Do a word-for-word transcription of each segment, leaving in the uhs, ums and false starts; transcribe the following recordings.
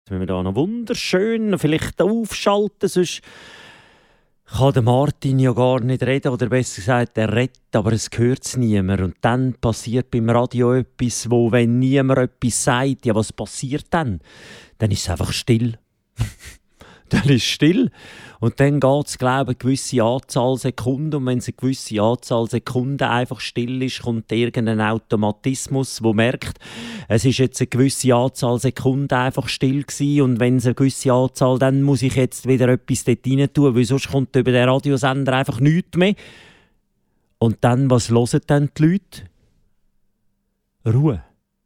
Wenn wir da noch wunderschön vielleicht aufschalten, sonst kann der Martin ja gar nicht reden, oder besser gesagt, er redet, aber es hört niemand. Und dann passiert beim Radio etwas, wo, wenn niemand etwas sagt, ja, was passiert dann? Dann ist es einfach still. Dann ist es still. Und dann geht es, glaube ich, eine gewisse Anzahl Sekunden. Und wenn es eine gewisse Anzahl Sekunden einfach still ist, kommt irgendein Automatismus, der merkt, es ist jetzt eine gewisse Anzahl Sekunden einfach still gewesen. Und wenn es eine gewisse Anzahl, dann muss ich jetzt wieder etwas dort rein tun, weil sonst kommt über den Radiosender einfach nichts mehr. Und dann, was hören dann die Leute? Ruhe.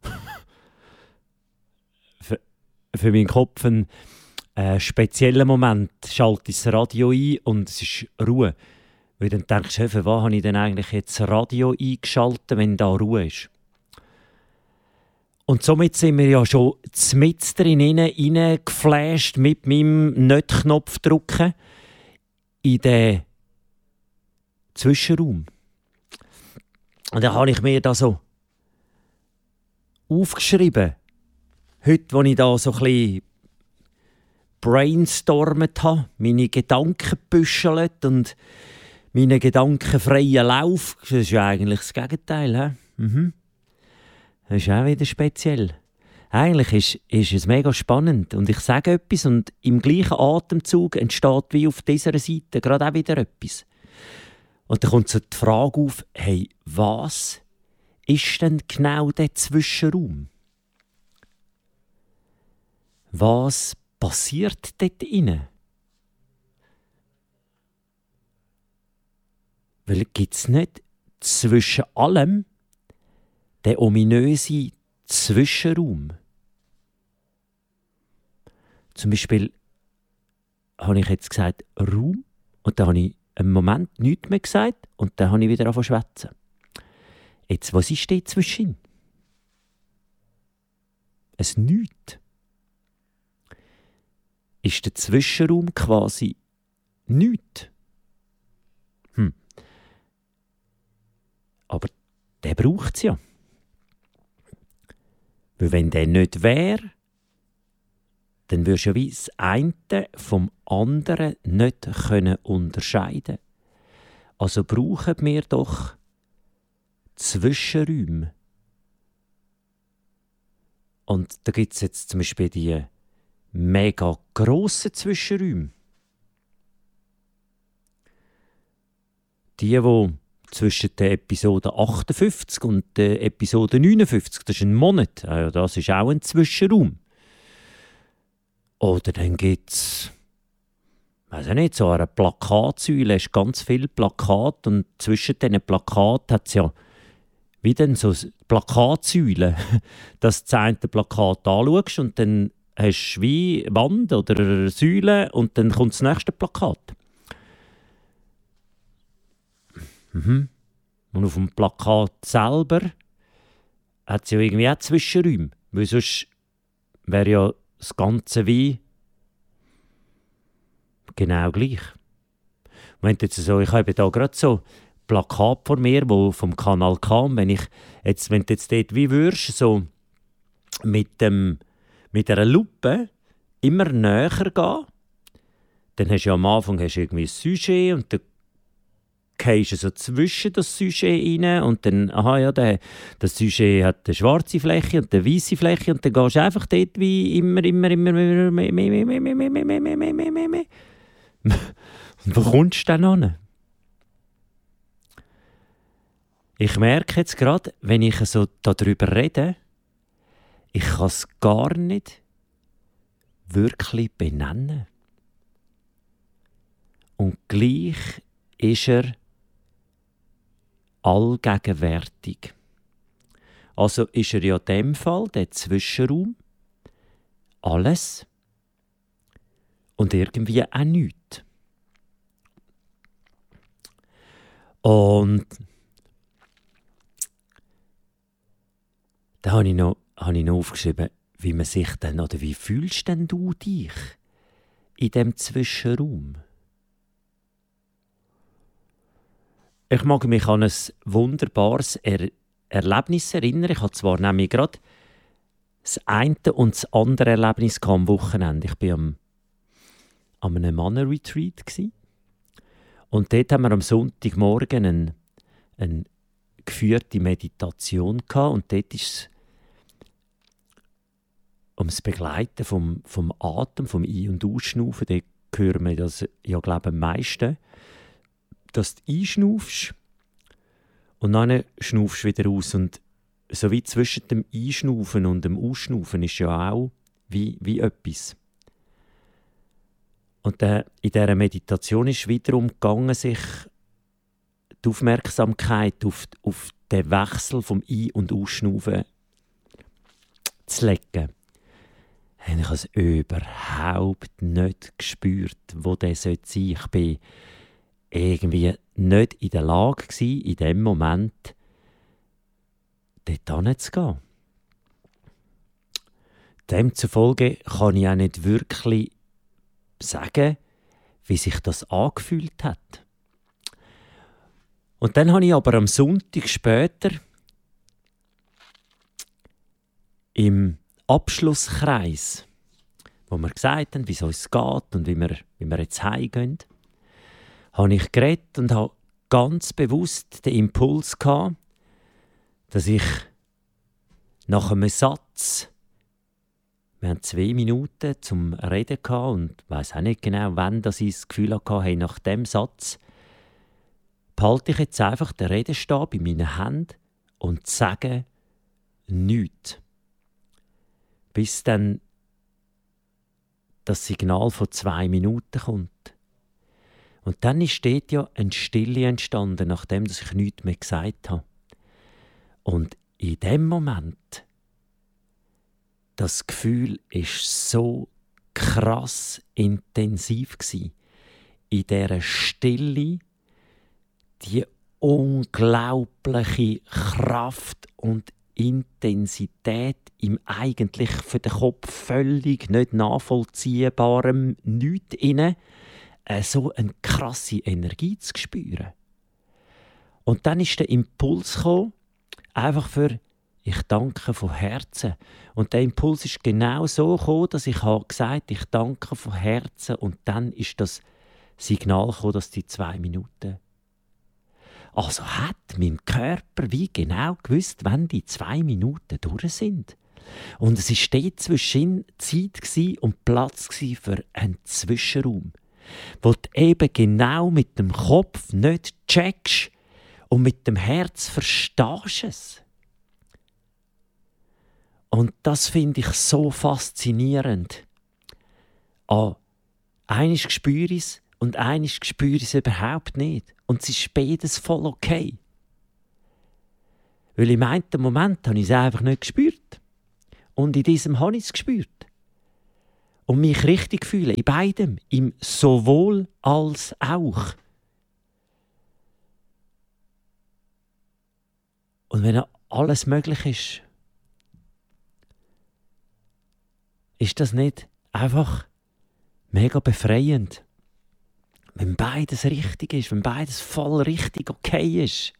für, für meinen Kopf ein Ein spezieller Moment, schalte ich das Radio ein und es ist Ruhe. Weil dann denkst du, für was habe ich denn eigentlich jetzt das Radio eingeschaltet, wenn da Ruhe ist? Und somit sind wir ja schon mitten drin reingeflasht mit meinem Nicht-Knopf drücken in den Zwischenraum. Und dann habe ich mir da so aufgeschrieben, heute, als ich da so ein bisschen brainstormt habe, meine Gedanken büschelt und meinen gedankenfreien Lauf. Das ist ja eigentlich das Gegenteil. He? Mhm. Das ist auch wieder speziell. Eigentlich ist, ist es mega spannend. Und ich sage etwas und im gleichen Atemzug entsteht wie auf dieser Seite gerade auch wieder etwas. Und dann kommt so die Frage auf, hey, was ist denn genau der Zwischenraum? Was passiert dort inne? Weil gibt es nicht zwischen allem den ominösen Zwischenraum? Zum Beispiel habe ich jetzt gesagt Raum und dann habe ich einen Moment nichts mehr gesagt und dann habe ich wieder angefangen zu schwätzen. Jetzt, was ist dort zwischen? Es Nichts. Ist der Zwischenraum quasi nichts? Hm. Aber der braucht es ja. Weil wenn der nicht wäre, dann würdest du ja wie das eine vom anderen nicht können unterscheiden. Also brauchen wir doch Zwischenräume. Und da gibt es jetzt zum Beispiel die mega grosse Zwischenräume. Die, die zwischen der Episode achtundfünfzig und der Episode neunundfünfzig, das ist ein Monat, also das ist auch ein Zwischenraum. Oder dann gibt es, weiß ich nicht, so eine Plakatsäule, es ist ganz viele Plakate und zwischen diesen Plakaten hat es ja wie dann so Plakatsäulen, dass du das eine Plakat anschaust und dann hast du wie Wand oder Säule und dann kommt das nächste Plakat. Mhm. Und auf dem Plakat selber hat es ja irgendwie auch Zwischenräume. Weil sonst wäre ja das Ganze wie genau gleich. Wenn jetzt so, ich habe da gerade so Plakat vor mir, wo vom Kanal kam, wenn ich jetzt, wenn du jetzt dort wie würdest, so mit dem mit einer Lupe immer näher gehen, dann hast du ja am Anfang hast du irgendwie ein Sujet und dann gehst du so zwischen das Sujet rein und dann, aha ja, der, das Sujet hat eine schwarze Fläche und eine weiße Fläche und dann gehst du einfach dort wie immer, immer, immer, immer, mehr, mehr, mehr, mehr, mehr, mehr, mehr, mehr, mehr, mehr, mehr, mehr. Und wo kommst du dann hin? Ich merke jetzt gerade, wenn ich so darüber rede, ich kann es gar nicht wirklich benennen. Und gleich ist er allgegenwärtig. Also ist er ja in dem Fall, der Zwischenraum, alles und irgendwie auch nichts. Und da habe ich noch, habe ich noch aufgeschrieben, wie man sich dann, oder wie fühlst denn du dich in diesem Zwischenraum? Ich mag mich an ein wunderbares er- Erlebnis erinnern. Ich habe zwar nämlich gerade das eine und das andere Erlebnis am Wochenende. Ich war am, an einem Mannenretreat. Und dort haben wir am Sonntagmorgen eine, eine geführte Meditation gehabt. Und dort ist es um das Begleiten vom, vom Atem, vom Ein- und Ausschnaufen. Dort hören wir das ja, glaube ich, am meisten. Dass du einschnaufst und dann schnaufst du wieder aus. Und so wie zwischen dem Einschnaufen und dem Ausschnaufen ist ja auch wie, wie etwas. Und äh, in dieser Meditation ist es wiederum gegangen, sich die Aufmerksamkeit auf, auf den Wechsel vom Ein- und Ausschnaufen zu legen. Und ich habe es überhaupt nicht gespürt, wo der sein sollte. Ich war irgendwie nicht in der Lage gewesen, in dem Moment dort hinzugehen. Demzufolge kann ich auch nicht wirklich sagen, wie sich das angefühlt hat. Und dann habe ich aber am Sonntag später im Abschlusskreis, wo wir gesagt haben, wie es uns geht und wie wir, wie wir jetzt heimgehen, habe ich geredet und habe ganz bewusst den Impuls gehabt, dass ich nach einem Satz, wir haben zwei Minuten zum Reden gehabt und ich weiss auch nicht genau, wann das ich das Gefühl hatte, hey, nach dem Satz behalte ich jetzt einfach den Redestab in meinen Händen und sage nichts. Bis dann das Signal von zwei Minuten kommt. Und dann ist dort ja eine Stille entstanden, nachdem ich nichts mehr gesagt habe. Und in dem Moment, das Gefühl war so krass intensiv gsi. In dieser Stille, die unglaubliche Kraft und Intensität im eigentlich für den Kopf völlig nicht nachvollziehbarem Nichts inne, äh, so eine krasse Energie zu spüren. Und dann ist der Impuls gekommen, einfach für «Ich danke von Herzen». Und der Impuls ist genau so gekommen, dass ich habe gesagt «Ich danke von Herzen». Und dann ist das Signal gekommen, dass die zwei Minuten... Also hat mein Körper wie genau gewusst, wann die zwei Minuten durch sind. Und es war dort zwischen Zeit und Platz für einen Zwischenraum, wo du eben genau mit dem Kopf nicht checkst und mit dem Herz verstehst es. Und das finde ich so faszinierend. Ah, einiges spüre ich es und einiges spüre ich es überhaupt nicht. Und es ist beides voll okay. Weil im einen Moment habe ich es einfach nicht gespürt. Und in diesem habe ich es gespürt. Und mich richtig fühlen, in beidem, im sowohl als auch. Und wenn alles möglich ist, ist das nicht einfach mega befreiend? Wenn beides richtig ist, wenn beides voll richtig okay ist.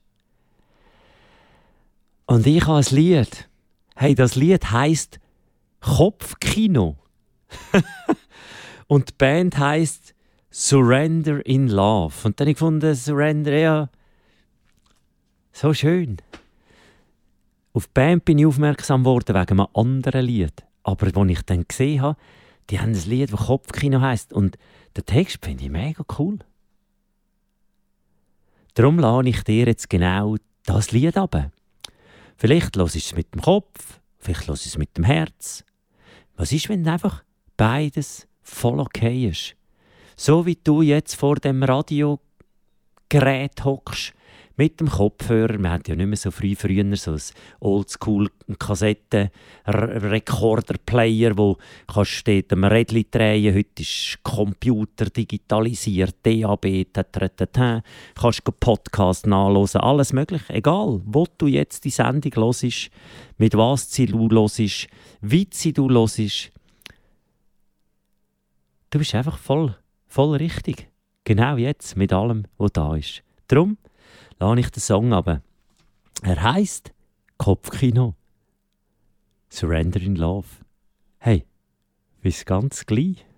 Und ich habe ein Lied. Hey, das Lied heisst Kopfkino. Und die Band heisst Surrender in Love. Und dann habe ich gefunden, Surrender, ja, so schön. Auf die Band bin ich aufmerksam geworden wegen einem anderen Lied. Aber als ich dann gesehen habe, die haben ein Lied, das Kopfkino heisst. Und den Text finde ich mega cool. Darum lade ich dir jetzt genau das Lied ab. Vielleicht hörst du es mit dem Kopf, vielleicht hörst du es mit dem Herz. Was ist, wenn einfach beides voll okay ist? So wie du jetzt vor dem Radiogerät hockst, mit dem Kopfhörer. Man hat ja nicht mehr so früh früher so ein Oldschool-Kassetten-Recorder-Player, wo kannst du am Rädchen drehen. Heute ist Computer digitalisiert, D A B, tata, kannst du Podcast nachhören, alles mögliche. Egal, wo du jetzt die Sendung hörst, mit was du hörst, wie du hörst. Du bist einfach voll, voll richtig. Genau jetzt, mit allem, was da ist. Darum lasse ich den Song runter. Er heisst Kopfkino. Surrender in Love. Hey, bis ganz gleich.